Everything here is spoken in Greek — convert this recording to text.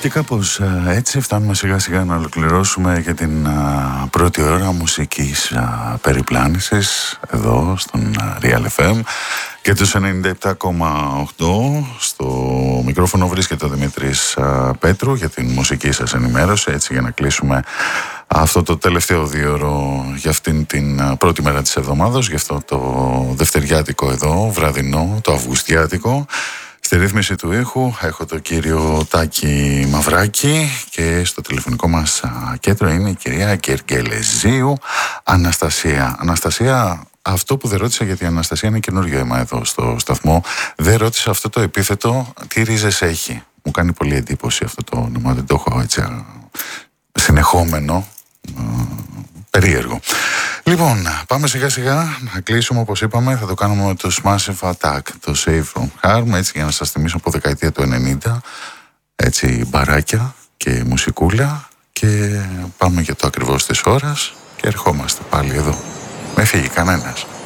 Και κάπως έτσι φτάνουμε σιγά σιγά να ολοκληρώσουμε για την πρώτη ώρα μουσικής περιπλάνησης εδώ στον Real FM και τους 97,8. Στο μικρόφωνο βρίσκεται ο Δημήτρης Πέτρου για την μουσική σας ενημέρωση, έτσι για να κλείσουμε αυτό το τελευταίο δίωρο για αυτήν την πρώτη μέρα της εβδομάδας, για αυτό το δευτεριάτικο εδώ, βραδινό, το αυγουστιάτικο. Στη ρύθμιση του ήχου έχω τον κύριο Τάκη Μαυράκη και στο τηλεφωνικό μας κέντρο είναι η κυρία Γεργελεζίου Αναστασία. Αναστασία, αυτό που δεν ρώτησα, γιατί η Αναστασία είναι καινούργιο αίμα εδώ στο σταθμό, δεν ρώτησα αυτό το επίθετο, τι ρίζες έχει. Μου κάνει πολύ εντύπωση αυτό το όνομα, δεν το έχω έτσι συνεχόμενο, περίεργο. Λοιπόν, πάμε σιγά σιγά να κλείσουμε, όπως είπαμε. Θα το κάνουμε με το Massive Attack, το Save From Harm, έτσι για να σας θυμίσω από δεκαετία του 90, έτσι μπαράκια και μουσικούλα, και πάμε για το ακριβώς της ώρας και ερχόμαστε πάλι εδώ. Με φύγει κανένας.